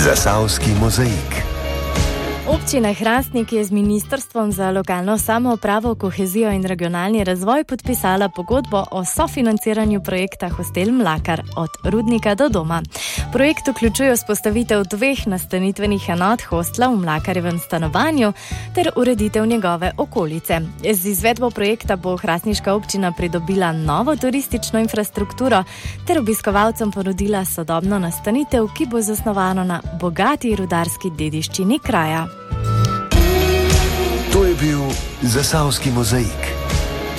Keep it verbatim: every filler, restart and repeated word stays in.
Zasavski mozaik. Občina Hrastnik je z Ministrstvom za lokalno samoupravo, kohezijo in regionalni razvoj podpisala pogodbo o sofinanciranju projekta Hostel Mlakar od Rudnika do doma. Projekt vključuje vzpostavitev dveh nastanitvenih enot hostla v Mlakarjevem stanovanju ter ureditev njegove okolice. Z izvedbo projekta bo hrastniška občina pridobila novo turistično infrastrukturo ter obiskovalcem ponudila sodobno nastanitev, ki bo zasnovano na bogati rudarski dediščini kraja. To je bil Zasavski mozaik.